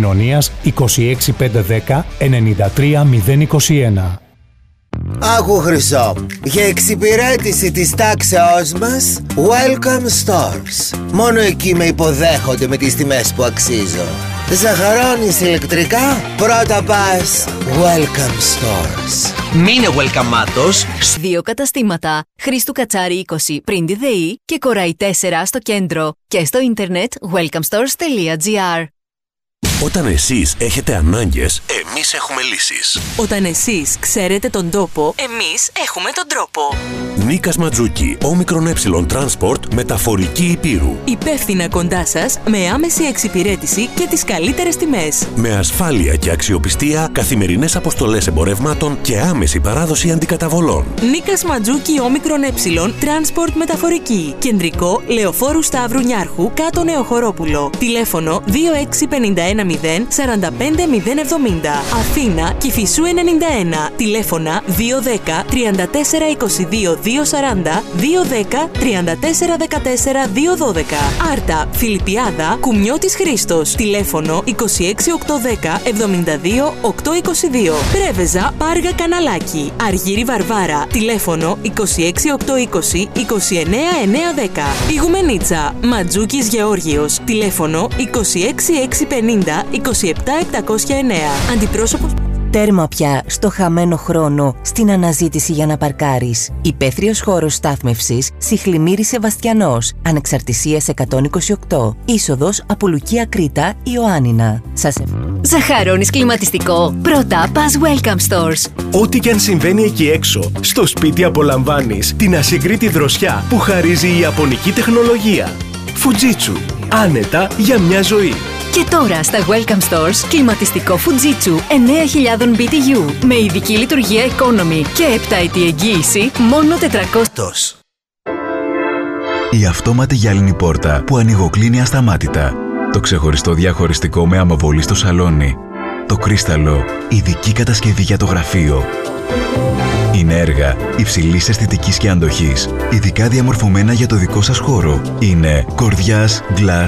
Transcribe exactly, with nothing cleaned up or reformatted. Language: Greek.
επικοινωνίας είκοσι έξι πεντακόσια δέκα ενενήντα τρία μηδέν είκοσι ένα. Άκου Χρυσό, για εξυπηρέτηση της τάξεώς μας, Welcome Stores. Μόνο εκεί με υποδέχονται με τις τιμές που αξίζω. Ζαχαρώνεις ηλεκτρικά, πρώτα πας Welcome Stores. Μείνε welcome-άτος. Δύο καταστήματα, Χρήστου Κατσάρη είκοσι πριν τη ΔΕΗ και Κοραϊ τέσσερα στο κέντρο και στο ίντερνετ welcome stores τελεία gr. Όταν εσείς έχετε ανάγκες, εμείς έχουμε λύσεις. Όταν εσείς ξέρετε τον τόπο, εμείς έχουμε τον τρόπο. Νίκας Ματζούκη, όμικρον έψιλον Transport, μεταφορική Υπήρου. Υπεύθυνα κοντά σας, με άμεση εξυπηρέτηση και τις καλύτερες τιμές. Με ασφάλεια και αξιοπιστία, καθημερινές αποστολές εμπορευμάτων και άμεση παράδοση αντικαταβολών. Νίκας Ματζούκη, όμικρον έψιλον Transport μεταφορική. Κεντρικό, Λεωφόρου Σταύρου Νιάρχου, κάτω Νεοχωρόπουλο. Τηλέφωνο δύο έξι πέντε ένα μηδέν σαράντα πέντε μηδέν εβδομήντα. Αθήνα, Κηφισού ενενήντα ένα. Τηλέφωνα δύο ένα μηδέν τριάντα τέσσερα είκοσι δύο διακόσια σαράντα, δύο ένα μηδέν τριάντα τέσσερα δεκατέσσερα διακόσια δώδεκα. Άρτα, Φιλιππιάδα, Κουμιώτης Χρήστος. Τηλέφωνο είκοσι έξι οκτακόσια δέκα εβδομήντα δύο οκτακόσια είκοσι δύο. Πρέβεζα, Πάργα Καναλάκι. Αργύρι Βαρβάρα. Τηλέφωνο είκοσι έξι οκτακόσια είκοσι είκοσι εννέα εννιακόσια δέκα. Ιγουμενίτσα, Ματζούκης Γεώργιος. Τηλέφωνο είκοσι έξι εξακόσια πενήντα είκοσι επτά επτακόσια εννέα. Αντιπρόσωπος. Τέρμα πια στο χαμένο χρόνο στην αναζήτηση για να παρκάρεις. Υπαίθριος χώρος στάθμευσης Σιχλιμύρης Σεβαστιανός, Ανεξαρτησίας εκατόν είκοσι οκτώ, είσοδος από Λουκία Κρήτα Ιωάννινα. Σας ευχαριστώ. Ζαχαρώνεις κλιματιστικό? Πρώτα πας Welcome Stores. Ό,τι και αν συμβαίνει εκεί έξω, στο σπίτι απολαμβάνεις την ασυγκρίτη δροσιά που χαρίζει η ιαπωνική τεχνολογία. Fujitsu. Άνετα για μια ζωή. Και τώρα στα Welcome Stores, κλιματιστικό Fujitsu εννέα χιλιάδες μπι τι γιου με ειδική λειτουργία economy και επτάετη εγγύηση μόνο τετρακόσια. Η αυτόματη γυάλινη πόρτα που ανοιγοκλίνει ασταμάτητα. Το ξεχωριστό διαχωριστικό με αμοβολή στο σαλόνι. Το κρίσταλο, ειδική κατασκευή για το γραφείο. Είναι έργα υψηλής αισθητικής και αντοχής, ειδικά διαμορφωμένα για το δικό σας χώρο. Είναι Κορδιάς Glass